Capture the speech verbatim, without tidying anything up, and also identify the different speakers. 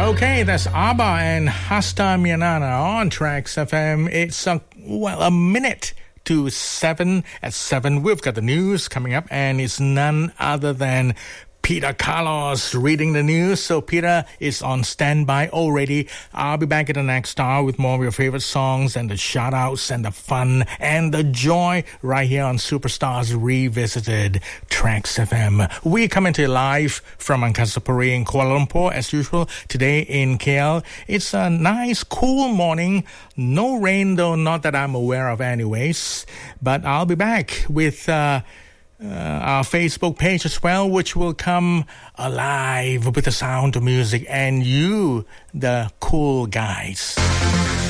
Speaker 1: Okay, that's ABBA and Hasta Mañana on Tracks F M. It's a, well, a minute to seven. At seven, we've got the news coming up, and it's none other than Peter Carlos reading the news. So Peter is on standby already. I'll be back at the next hour with more of your favorite songs and the shout-outs and the fun and the joy right here on Superstars Revisited Tracks F M. We coming to you live from Angkasa in Kuala Lumpur as usual. Today in K L, it's a nice cool morning. No rain though, not that I'm aware of anyways. But I'll be back with Uh, Uh, our Facebook page as well, which will come alive with the sound of music and you, the cool guys.